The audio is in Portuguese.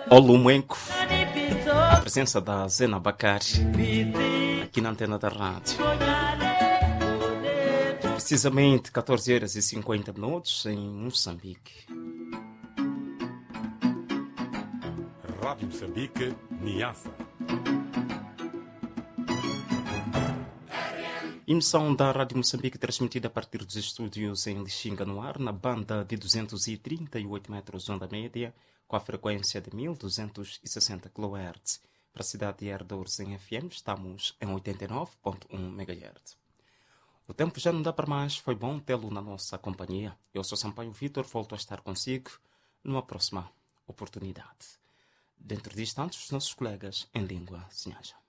Olumenco, a presença da Zena Bacari aqui na antena da rádio. Precisamente 14 horas e 50 minutos em Moçambique. Rádio Moçambique, Niassa. Emissão da Rádio Moçambique transmitida a partir dos estúdios em Lixinga, no ar, na banda de 238 metros onda média, com a frequência de 1260 kHz. Para a cidade de Herdores, em FM, estamos em 89.1 MHz. O tempo já não dá para mais, foi bom tê-lo na nossa companhia. Eu sou Sampaio Vitor, volto a estar consigo numa próxima oportunidade. Dentro de instantes, os nossos colegas em língua sinhanja.